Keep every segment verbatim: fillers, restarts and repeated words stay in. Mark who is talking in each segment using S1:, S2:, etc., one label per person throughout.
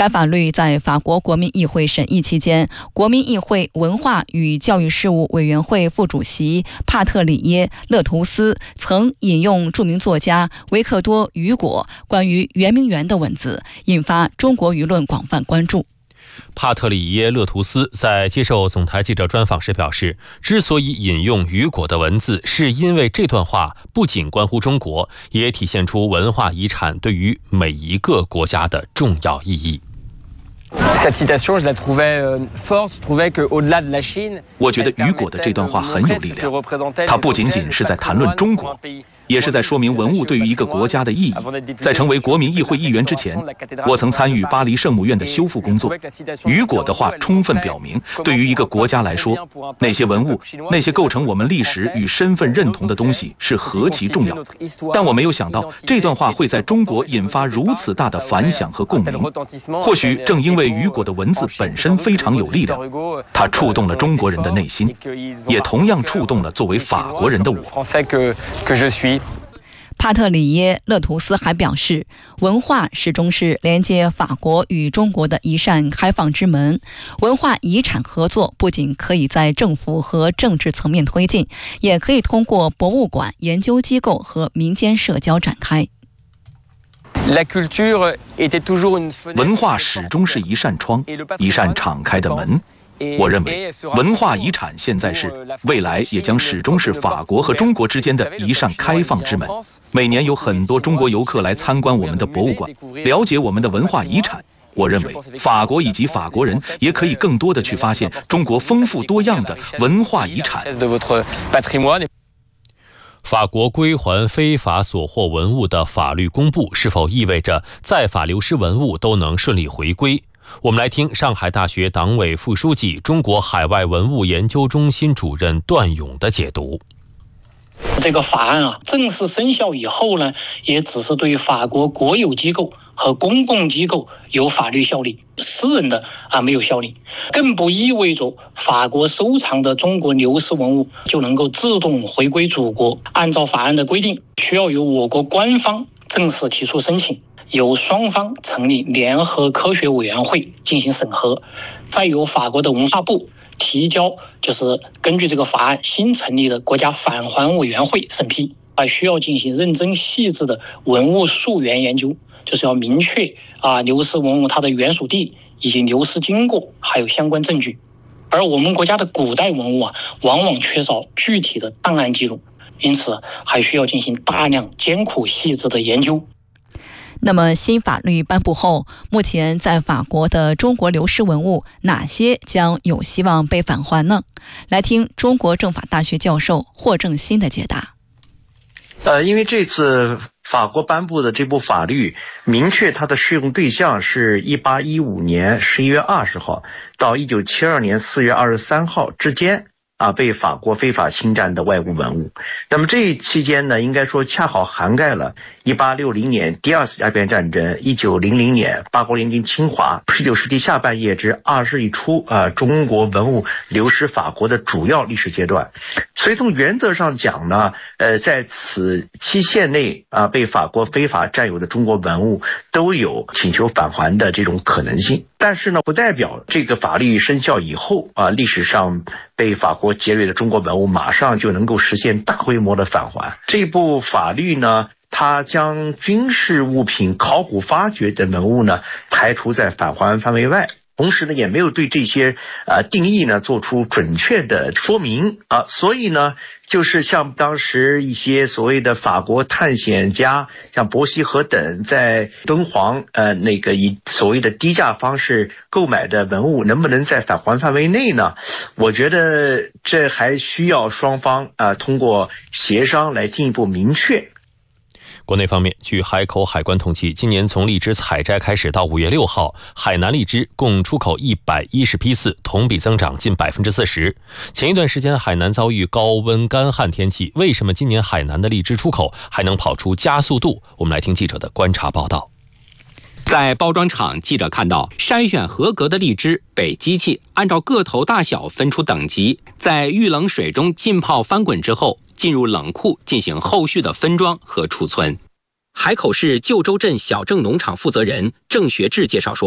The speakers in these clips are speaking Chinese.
S1: 该法律在法国国民议会审议期间，国民议会文化与教育事务委员会副主席帕特里耶·勒图斯曾引用著名作家维克多·雨果关于圆明园的文字，引发中国舆论广泛关注。
S2: 帕特里耶·勒图斯在接受总台记者专访时表示，之所以引用雨果的文字，是因为这段话不仅关乎中国，也体现出文化遗产对于每一个国家的重要意义。
S3: 我觉得雨果的这段话很有力量，它不仅仅是在谈论中国，也是在说明文物对于一个国家的意义。在成为国民议会议员之前，我曾参与巴黎圣母院的修复工作。雨果的话充分表明，对于一个国家来说，那些文物，那些构成我们历史与身份认同的东西是何其重要。但我没有想到，这段话会在中国引发如此大的反响和共鸣。或许正因为雨果的文字本身非常有力量，它触动了中国人的内心，也同样触动了作为法国人的我。
S1: 帕特里耶·勒图斯还表示，文化始终是连接法国与中国的一扇开放之门。文化遗产合作不仅可以在政府和政治层面推进，也可以通过博物馆、研究机构和民间社交展开。
S3: 文化始终是一扇窗，一扇敞开的门。我认为文化遗产现在是，未来也将始终是法国和中国之间的一扇开放之门。每年有很多中国游客来参观我们的博物馆，了解我们的文化遗产。我认为法国以及法国人也可以更多的去发现中国丰富多样的文化遗产。
S2: 法国归还非法所获文物的法律公布，是否意味着在法流失文物都能顺利回归？我们来听上海大学党委副书记、中国海外文物研究中心主任段勇的解读。
S4: 这个法案啊正式生效以后呢，也只是对法国国有机构和公共机构有法律效力，私人的啊没有效力，更不意味着法国收藏的中国流失文物就能够自动回归祖国。按照法案的规定，需要由我国官方正式提出申请，由双方成立联合科学委员会进行审核，再由法国的文化部提交，就是根据这个法案新成立的国家返还委员会审批，还需要进行认真细致的文物溯源研究，就是要明确啊流失文物它的原属地以及流失经过，还有相关证据。而我们国家的古代文物啊，往往缺少具体的档案记录，因此还需要进行大量艰苦细致的研究。
S1: 那么新法律颁布后，目前在法国的中国流失文物哪些将有希望被返还呢？来听中国政法大学教授霍正新的解答。
S5: 呃，因为这次法国颁布的这部法律明确它的适用对象是一八一五年十一月二十号到一九七二年四月二十三号之间啊，被法国非法侵占的外国文物。那么这一期间呢，应该说恰好涵盖了一八六零年第二次鸦片战争、一九零零年八国联军侵华、十九世纪下半叶至二十世纪初啊中国文物流失法国的主要历史阶段。所以从原则上讲呢，呃，在此期限内啊被法国非法占有的中国文物都有请求返还的这种可能性。但是呢，不代表这个法律生效以后啊，历史上被法国劫掠的中国文物马上就能够实现大规模的返还。这部法律呢，它将军事物品、考古发掘等文物呢排除在返还范围外。同时呢，也没有对这些呃定义呢做出准确的说明啊，所以呢，就是像当时一些所谓的法国探险家，像伯希和等在敦煌呃那个以所谓的低价方式购买的文物，能不能在返还范围内呢？我觉得这还需要双方啊、呃、通过协商来进一步明确。
S2: 国内方面，据海口海关统计，今年从荔枝采摘开始到五月六号，海南荔枝共出口一百一十批次，同比增长近百分之四十。前一段时间，海南遭遇高温干旱天气，为什么今年海南的荔枝出口还能跑出加速度？我们来听记者的观察报道。
S6: 在包装厂，记者看到筛选合格的荔枝被机器按照个头大小分出等级，在遇冷水中浸泡翻滚之后，进入冷库进行后续的分装和储存。海口市旧州镇小郑农场负责人郑学志介绍说，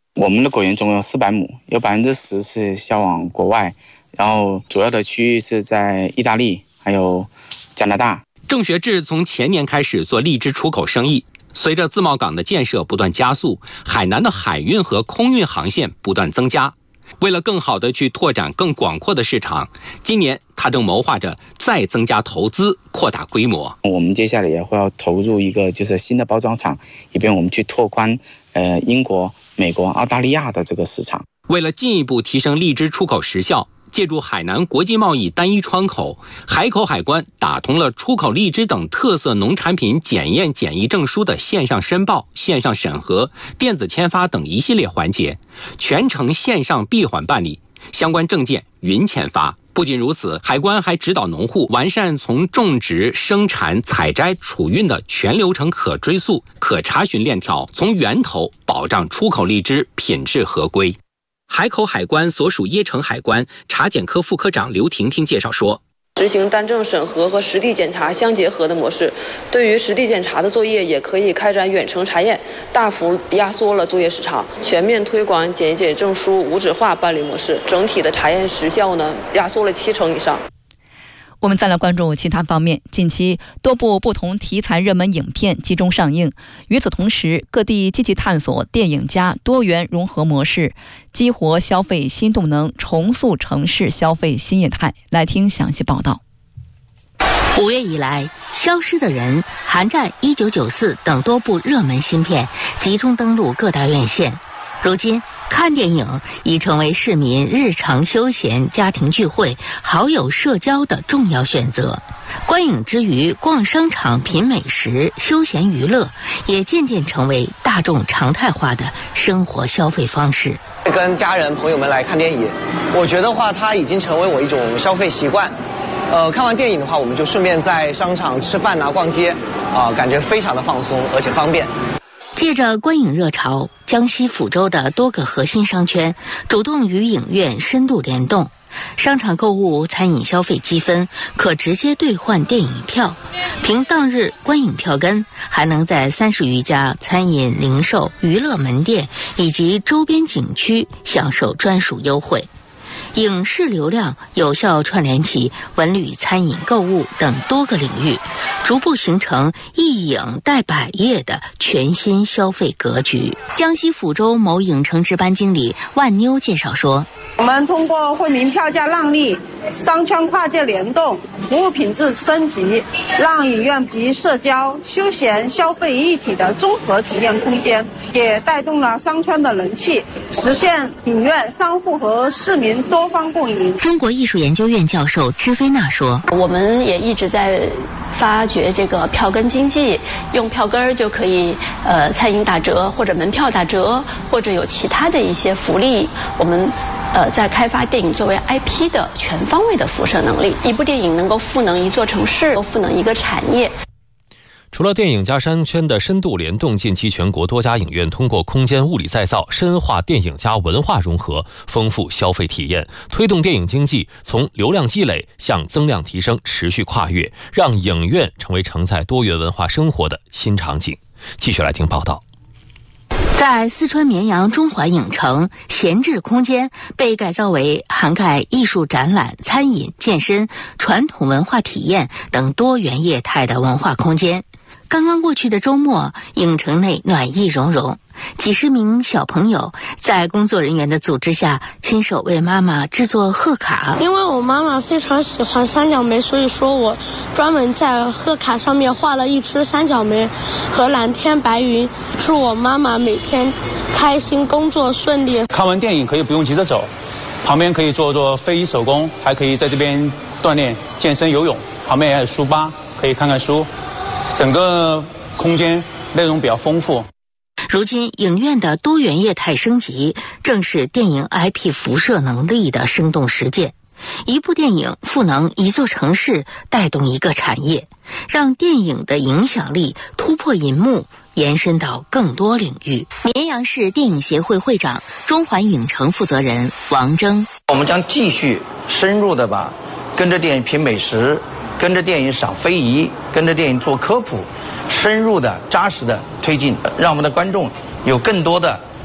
S7: 我们的果园总有四百亩，有百分之十是销往国外，然后主要的区域是在意大利还有加拿大。
S6: 郑学志从前年开始做荔枝出口生意，随着自贸港的建设不断加速，海南的海运和空运航线不断增加。为了更好地去拓展更广阔的市场，今年他正谋划着再增加投资，扩大规模。
S7: 我们接下来也会要投入一个就是新的包装厂，以便我们去拓宽呃英国、美国、澳大利亚的这个市场。
S6: 为了进一步提升荔枝出口时效，借助海南国际贸易单一窗口，海口海关打通了出口荔枝等特色农产品检验检疫证书的线上申报、线上审核、电子签发等一系列环节，全程线上闭环办理，相关证件云签发。不仅如此，海关还指导农户完善从种植、生产、采摘、储运的全流程可追溯、可查询链条，从源头保障出口荔枝品质合规。海口海关所属椰城海关查检科副科长刘婷婷介绍说，
S8: 执行单证审核和实地检查相结合的模式，对于实地检查的作业也可以开展远程查验，大幅压缩了作业时长。全面推广检验证书无纸化办理模式，整体的查验时效呢压缩了七成以上。
S1: 我们再来关注其他方面。近期多部不同题材热门影片集中上映，与此同时，各地积极探索电影加多元融合模式，激活消费新动能，重塑城市消费新业态。来听详细报道。
S9: 五月以来，消失的人、寒战、一九九四等多部热门新片集中登陆各大院线。如今，看电影已成为市民日常休闲、家庭聚会、好友社交的重要选择。观影之余，逛商场、品美食、休闲娱乐，也渐渐成为大众常态化的生活消费方式。
S10: 跟家人朋友们来看电影，我觉得话它已经成为我一种消费习惯。呃，看完电影的话，我们就顺便在商场吃饭啊、逛街，啊、呃，感觉非常的放松，而且方便。
S9: 借着观影热潮，江西抚州的多个核心商圈主动与影院深度联动，商场购物、餐饮消费积分可直接兑换电影票，凭当日观影票根，还能在三十余家餐饮、零售、娱乐门店以及周边景区享受专属优惠。影视流量有效串联起文旅、餐饮、购物等多个领域，逐步形成一影带百业的全新消费格局。江西抚州某影城值班经理万妞介绍说，
S11: 我们通过惠民票价让利、商圈跨界联动、服务品质升级，让影院集社交、休闲、消费一体的综合体验空间，也带动了商圈的人气，实现影院、商户和市民多方共赢。
S9: 中国艺术研究院教授支菲娜说，
S12: 我们也一直在发掘这个票根经济，用票根就可以呃餐饮打折，或者门票打折，或者有其他的一些福利。我们呃在开发电影作为 I P 的全方位的辐射能力，一部电影能够赋能一座城市，赋能一个产业。
S2: 除了电影加商圈的深度联动，近期全国多家影院通过空间物理再造，深化电影加文化融合，丰富消费体验，推动电影经济从流量积累向增量提升持续跨越，让影院成为承载多元文化生活的新场景。继续来听报道。
S9: 在四川绵阳中华影城，闲置空间被改造为涵盖艺术展览、餐饮、健身、传统文化体验等多元业态的文化空间。刚刚过去的周末，影城内暖意融融，几十名小朋友在工作人员的组织下，亲手为妈妈制作贺卡。
S13: 因为我妈妈非常喜欢三角梅，所以说我专门在贺卡上面画了一只三角梅和蓝天白云，祝我妈妈每天开心，工作顺利。
S14: 看完电影可以不用急着走，旁边可以做做非遗手工，还可以在这边锻炼健身游泳，旁边也有书吧，可以看看书。整个空间内容比较丰富。
S9: 如今影院的多元业态升级，正是电影 I P 辐射能力的生动实践。一部电影赋能一座城市，带动一个产业，让电影的影响力突破银幕，延伸到更多领域。绵阳市电影协会会长、中环影城负责人王征，
S10: 我们将继续深入的把跟着电影品美食，跟着电影赏非遗，跟着电影做科普，深入的扎实的推进，让我们的观众有更多的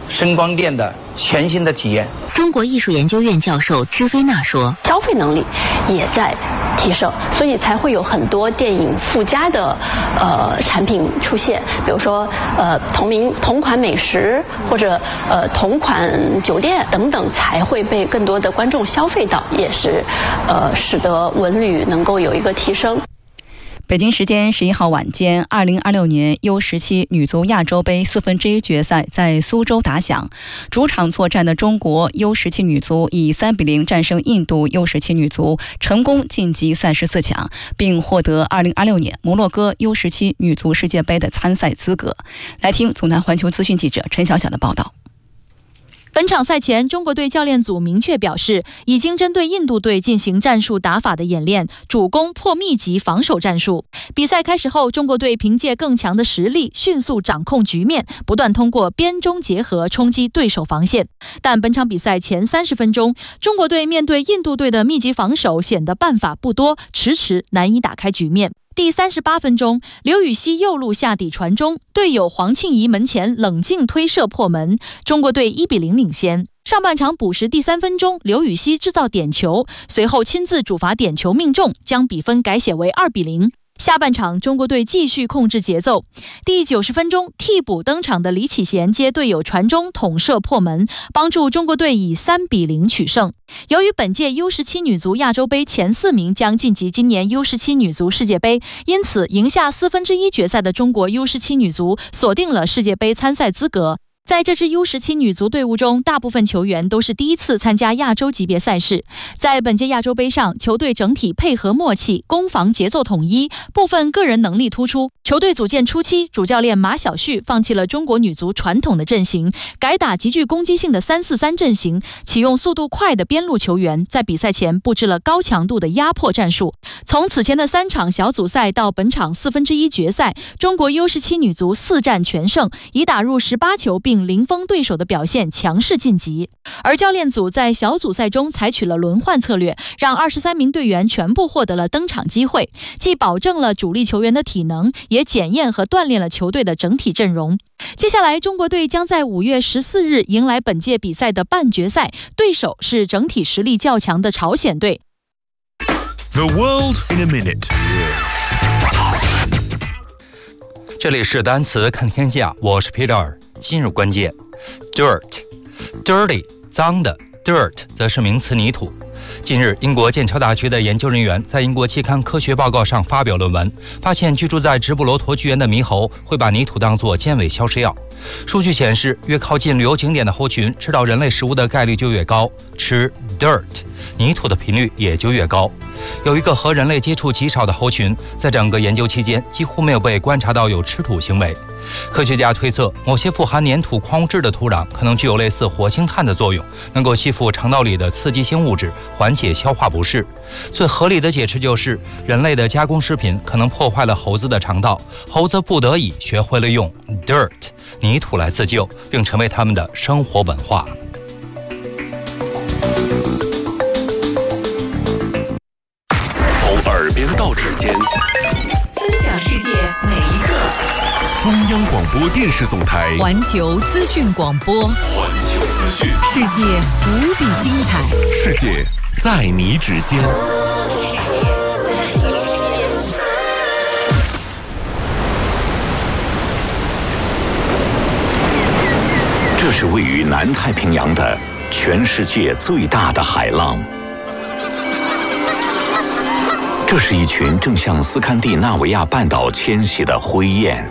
S15: 声光电的全新的体验。
S9: 中国艺术研究院教授支飞娜说，
S12: 消费能力也在提升，所以才会有很多电影附加的呃产品出现，比如说呃同名同款美食或者呃同款酒店等等，才会被更多的观众消费到，也是呃使得文旅能够有一个提升。
S1: 北京时间十一号晚间，二零二六年 U 十七女足亚洲杯四分之一决赛在苏州打响。主场作战的中国 U 十七女足以三比零战胜印度 U 十七女足，成功晋级三十四强，并获得二零二六年摩洛哥 U 十七女足世界杯的参赛资格。来听总南环球资讯记者陈晓晓的报道。
S16: 本场赛前，中国队教练组明确表示，已经针对印度队进行战术打法的演练，主攻破密集防守战术。比赛开始后，中国队凭借更强的实力，迅速掌控局面，不断通过边中结合冲击对手防线。但本场比赛前三十分钟，中国队面对印度队的密集防守显得办法不多，迟迟难以打开局面。第三十八分钟，刘禹锡右路下底传中，队友黄庆怡门前冷静推射破门，中国队一比零领先。上半场补时第三分钟，刘禹锡制造点球，随后亲自主罚点球命中，将比分改写为二比零。下半场，中国队继续控制节奏。第九十分钟，替补登场的李启贤接队友传中捅射破门，帮助中国队以三比零取胜。由于本届 U 十七女足亚洲杯前四名将晋级今年 U 十七女足世界杯，因此赢下四分之一决赛的中国 U 十七女足锁定了世界杯参赛资格。在这支 U 十七女足队伍中，大部分球员都是第一次参加亚洲级别赛事。在本届亚洲杯上，球队整体配合默契，攻防节奏统一，部分个人能力突出。球队组建初期，主教练马晓旭放弃了中国女足传统的阵型，改打极具攻击性的三四三阵型，启用速度快的边路球员，在比赛前布置了高强度的压迫战术。从此前的三场小组赛到本场四分之一决赛，中国 U 十七女足四战全胜，已打入十八球并零封对手的表现，强势晋级。而教练组在小组赛中采取了轮换策略，让二十三名队员全部获得了登场机会，既保证了主力球员的体能，也检验和锻炼了球队的整体阵容。接下来，中国队将在五月十四日迎来本届比赛的半决赛，对手是整体实力较强的朝鲜队。
S17: The world in a minute。
S18: 这里是单词看天下，我是 Peter。今日关键 ，dirt，dirty， 脏的 ，dirt 则是名词泥土。近日，英国剑桥大学的研究人员在英国期刊《科学报告》上发表论文，发现居住在直布罗陀剧园的猕猴会把泥土当作尖尾消食药。数据显示，越靠近旅游景点的猴群，吃到人类食物的概率就越高，吃 dirt 泥土的频率也就越高。有一个和人类接触极少的猴群，在整个研究期间几乎没有被观察到有吃土行为。科学家推测，某些富含粘土矿物质的土壤可能具有类似活性炭的作用，能够吸附肠道里的刺激性物质，缓解消化不适。最合理的解释就是，人类的加工食品可能破坏了猴子的肠道，猴子不得已学会了用 dirt 泥土来自救，并成为他们的生活文化。
S17: 从耳边到指尖，
S19: 分享世界每一刻。
S17: 中央广播电视总台
S19: 环球资讯广播，
S17: 环球资讯，
S19: 世界无比精彩，
S17: 世界在你指尖，
S19: 世界在你指尖。
S17: 这是位于南太平洋的全世界最大的海浪。这是一群正向斯堪的纳维亚半岛迁徙的灰雁。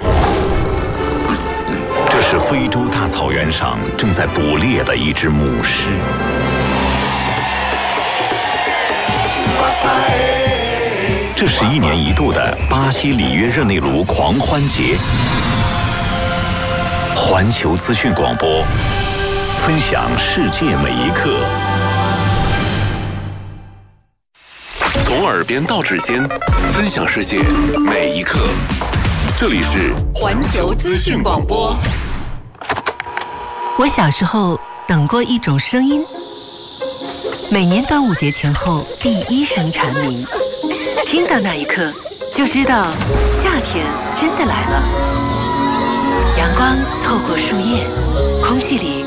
S17: 这是非洲大草原上正在捕猎的一只母狮。这是一年一度的巴西里约热内卢狂欢节。环球资讯广播，分享世界每一刻。从耳边到指尖，分享世界每一刻。这里是
S19: 环球资讯广播。我小时候等过一种声音，每年端午节前后第一声蝉鸣，听到那一刻就知道夏天真的来了。阳光透过树叶， 空气里